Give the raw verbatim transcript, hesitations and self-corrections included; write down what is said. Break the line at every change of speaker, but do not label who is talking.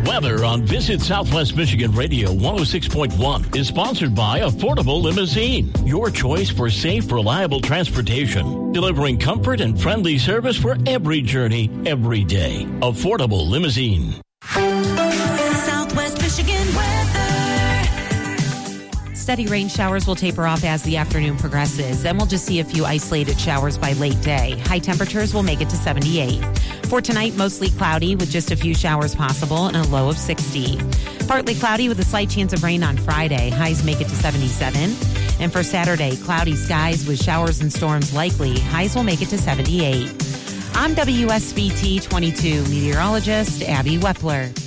Weather on Visit Southwest Michigan Radio one oh six point one is sponsored by Affordable Limousine, your choice for safe, reliable transportation, delivering comfort and friendly service for every journey, every day. Affordable Limousine.
Southwest Michigan weather.
Steady rain showers will taper off as the afternoon progresses. Then we'll just see a few isolated showers by late day. High temperatures will make it to seventy-eight. For tonight, mostly cloudy with just a few showers possible and a low of sixty. Partly cloudy with a slight chance of rain on Friday. Highs make it to seventy-seven. And for Saturday, cloudy skies with showers and storms likely. Highs will make it to seventy-eight. I'm W S B T twenty-two meteorologist Abby Wepler.